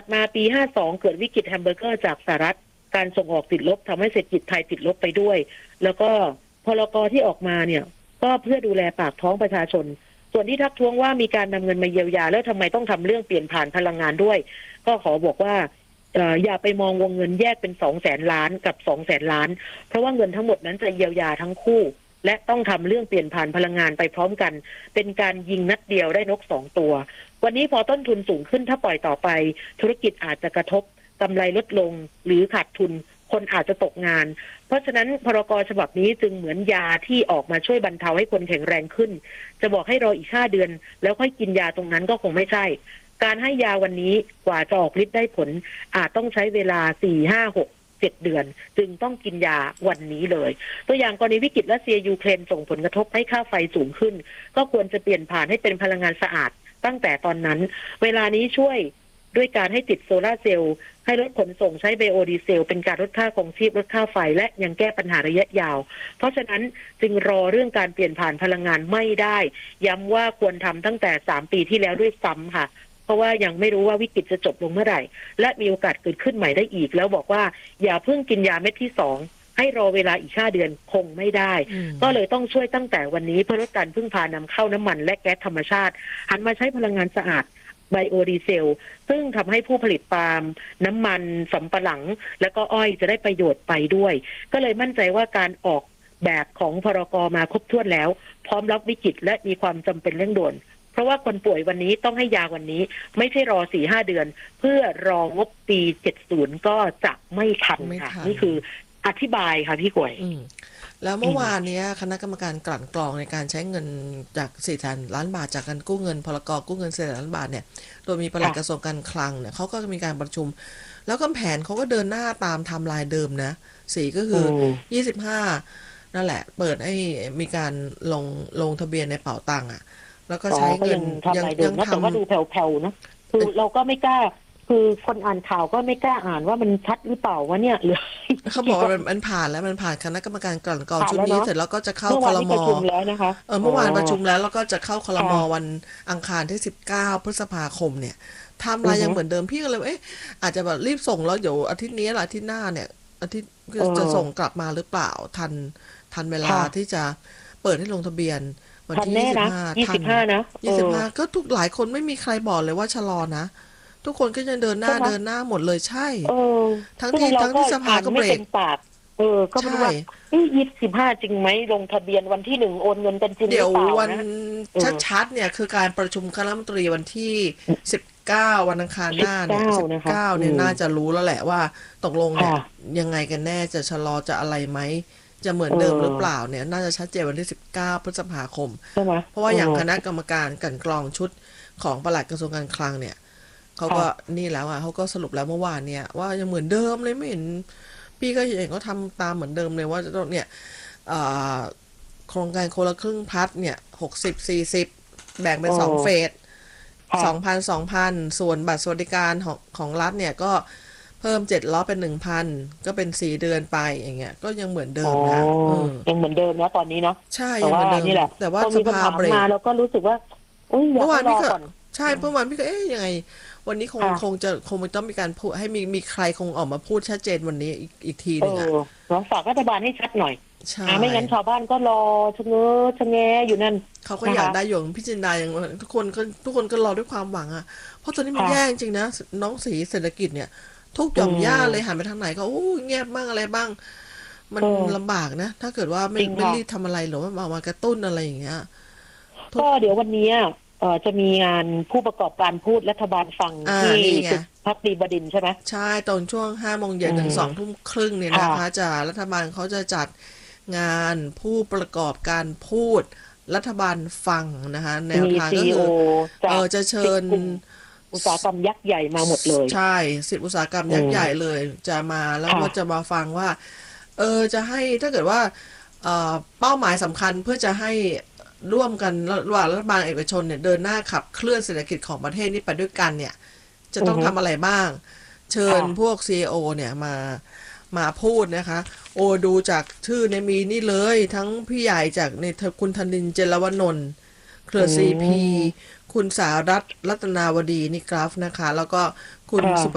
มาปี52เกิดวิกฤตแฮมเบอร์เกอร์จากสหรัฐการส่งออกติดลบทำให้เศรษฐกิจไทยติดลบไปด้วยแล้วก็พรก.ที่ออกมาเนี่ยก็เพื่อดูแลปากท้องประชาชนส่วนที่ทักท้วงว่ามีการนำเงินมาเยียวยาแล้วทำไมต้องทำเรื่องเปลี่ยนผ่านพลังงานด้วยก็ขอบอกว่าอย่าไปมองวงเงินแยกเป็น200,000 ล้านกับ200,000 ล้านเพราะว่าเงินทั้งหมดนั้นจะเยียวยาทั้งคู่และต้องทำเรื่องเปลี่ยนผ่านพลังงานไปพร้อมกันเป็นการยิงนัดเดียวได้นก2 ตัววันนี้พอต้นทุนสูงขึ้นถ้าปล่อยต่อไปธุรกิจอาจจะกระทบกำไรลดลงหรือขาดทุนคนอาจจะตกงานเพราะฉะนั้นพรก.ฉบับนี้จึงเหมือนยาที่ออกมาช่วยบรรเทาให้คนแข็งแรงขึ้นจะบอกให้รออีก5 เดือนแล้วค่อยกินยาตรงนั้นก็คงไม่ใช่การให้ยาวันนี้กว่าจะออกฤทธิ์ได้ผลอาจต้องใช้เวลา4 5 6 7 เดือนจึงต้องกินยาวันนี้เลยตัวอย่างกรณีวิกฤตรัสเซียยูเครนส่งผลกระทบให้ค่าไฟสูงขึ้นก็ควรจะเปลี่ยนผ่านให้เป็นพลังงานสะอาดตั้งแต่ตอนนั้นเวลานี้ช่วยด้วยการให้ติดโซลาร์เซลล์ให้รถขนส่งใช้ไบโอดีเซลเป็นการลดค่าครองชีพลดค่าไฟและยังแก้ปัญหาระยะยาวเพราะฉะนั้นจึงรอเรื่องการเปลี่ยนผ่านพลังงานไม่ได้ย้ำว่าควรทำตั้งแต่3 ปีที่แล้วด้วยซ้ำค่ะเพราะว่ายังไม่รู้ว่าวิกฤตจะจบลงเมื่อไหร่และมีโอกาสเกิดขึ้นใหม่ได้อีกแล้วบอกว่าอย่าเพิ่งกินยาเม็ดที่2ให้รอเวลาอีก5 เดือนคงไม่ได้ก็เลยต้องช่วยตั้งแต่วันนี้เพื่อลดการพึ่งพานำเข้าน้ำมันและแก๊สธรรมชาติหันมาใช้พลังงานสะอาดไบโอดีเซลซึ่งทำให้ผู้ผลิตปาล์มน้ำมันสำปะหลังและก็อ้อยจะได้ประโยชน์ไปด้วยก็เลยมั่นใจว่าการออกแบบของพรก.มาครบถ้วนแล้วพร้อมรับวิกฤตและมีความจำเป็นเร่งด่วนเพราะว่าคนป่วยวันนี้ต้องให้ยาวันนี้ไม่ใช่รอ 4-5 เดือนเพื่อรองบปี70ก็จะไม่ทันค่ะนี่คืออธิบายค่ะพี่ก๋วยแล้วเมื่อวานนี้คณะกรรมการกลั่นกรองในการใช้เงินจาก4,000 ล้านบาทจากการกู้เงินพรก.กู้เงิน4,000 ล้านบาทเนี่ยโดยมีปลัดกระทรวงการคลังเนี่ยเขาก็มีการประชุมแล้วก็แผนเขาก็เดินหน้าตามไทม์ไลน์เดิมนะ4ก็คือ25นั่นแหละเปิดให้มีการลงทะเบียนในเป๋าตังค์อ่ะแล้วก็ใช้เงินยังทำแต่ว่าดูแผ่วๆนะคือเราก็ไม่กล้าคือคนอ่านข่าวก็ไม่กล้าอ่านว่ามันชัดหรือเปล่าว่าเนี่ยหรือเขาบอกว่ามันผ่านแล้วมันผ่านคณะกรรมการกลั่นกรองชุดนี้เสร็จแล้วก็จะเข้าครม. เมื่อวานประชุมแล้วนะคะเมื่อวานประชุมแล้วก็จะเข้าครม.วันอังคารที่19 พฤษภาคมเนี่ยไทม์ไลน์ยังเหมือนเดิมพี่ก็เลยอาจจะแบบรีบส่งแล้วเดี๋ยวอาทิตย์นี้หรืออาทิตย์หน้าเนี่ยอาทิตย์จะส่งกลับมาหรือเปล่าทันเวลาที่จะเปิดให้ลงทะเบียนวันที่ 25นะ 25ก็ทุกหลายคนไม่มีใครบอกเลยว่าชะลอนะทุกคนก็ยังเดินหน้าหมดเลยใช่ทั้งที่สภาก็เบรกก็ไม่รู้ว่า25จริงไหมลงทะเบียนวันที่1โอนเงินกันจริงหรือเปล่านะเดี๋ยววันชัดๆเนี่ยคือการประชุมคณะรัฐมนตรีวันที่19วันอังคารหน้าเนี่ย19เนี่ยน่าจะรู้แล้วแหละว่าตกลงเนี่ยยังไงกันแน่จะชะลอจะอะไรไหมจะเหมือนเดิมหรือเปล่าเนี่ยน่าจะชัดเจนวันที่19 พฤษภาคมเพราะว่าอย่างคณะกรรมการกลั่นกรองชุดของปลัดกระทรวงการคลังเนี่ยเขาก็นี่แล้วเขาก็สรุปแล้วเมื่อวานเนี่ยว่ายังเหมือนเดิมเลยไม่เห็นพี่ก็เห็นเขาทำตามเหมือนเดิมเลยว่าจะต้องเนี่ยโครงการคนละครึ่งพัฒเนี่ย60-40แบ่งเป็น2 เฟส 2,000 ส่วนบัตรสวัสดิการของรัฐเนี่ยก็เพิ่ม700เป็น 1,000 ก็เป็น4 เดือนไปอย่างเงี้ยก็ยังเหมือนเดิมนะยังเหมือนเดิมนะตอนนี้เนาะใช่ยังเหมือนเดิมนี่แหละแต่ว่าสภาเบรกมาแล้วก็รู้สึกว่าเมื่อวานพี่ก็ใช่เมื่อวานพี่ก็ยังไงวันนี้คงต้องมีการพูดให้มีใครคงออกมาพูดชัดเจนวันนี้อีกทีนึงลองฝากรัฐบาลให้ชัดหน่อยใช่ไม่งั้นชาวบ้านก็รอชะแงอยู่นั่นเขาก็อยากได้อย่างพี่จินดาอย่างทุกคนก็รอด้วยความหวังอ่ะเพราะตอนนี้มันแย่จริงนะน้องสีเศรษฐกิจเนี่ยทุกหย่อมย่าเลยหันไปทางไหนก็เงียบบ้างอะไรบ้างมันลำบากนะถ้าเกิดว่าไม่รีบทำอะไรหรือว่ามากระตุ้นอะไรอย่างเงี้ยก็เดี๋ยววันนี้จะมีงานผู้ประกอบการพูดรัฐบาลฟังที่พักดีบดินทร์ใช่ไหมใช่ตอนช่วง5 โมงเย็นถึง20:30เนี่ยนะคะรัฐบาลเขาจะจัดงานผู้ประกอบการพูดรัฐบาลฟังนะคะแนวทางก็คือจะเชิญอุตสาหกรรมยักษ์ใหญ่มาหมดเลยใช่10 อุตสาหกรรมยักษ์ใหญ่เลยจะมาแล้วก็จะมาฟังว่าจะให้ถ้าเกิดว่าเป้าหมายสำคัญเพื่อจะให้ร่วมกันระหว่างรัฐบาลเอกชนเนี่ยเดินหน้าขับเคลื่อนเศรษฐกิจของประเทศนี้ไปด้วยกันเนี่ยจะต้องทำอะไรบ้างเชิญพวก CEO เนี่ยมาพูดนะคะดูจากชื่อเนี่ยมีนี่เลยทั้งพี่ใหญ่จากในคุณธนินทร์ เจรวนนท์เครือ CP คุณสารัตน์ รัตนาวดีนี่กราฟนะคะแล้วก็คุณสุ